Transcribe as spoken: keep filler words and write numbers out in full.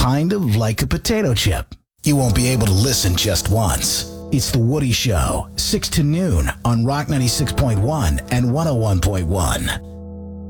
kind of like a potato chip. You won't be able to listen just once. It's The Woody Show, six to noon on Rock ninety-six point one and one oh one point one.